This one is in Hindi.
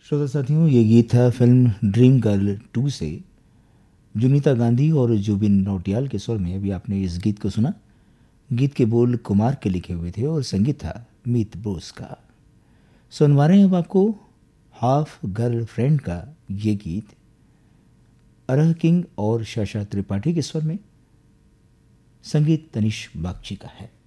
श्रोता साथियों, ये गीत था फिल्म ड्रीम गर्ल 2 से। जुनीता गांधी और जुबिन नौटियाल के स्वर में अभी आपने इस गीत को सुना। गीत के बोल कुमार के लिखे हुए थे और संगीत था मीत बोस का। सुनवा रहे हैं अब आपको हाफ गर्ल फ्रेंड का ये गीत अरह किंग और शाशा त्रिपाठी के स्वर में। संगीत तनिष बागची का है।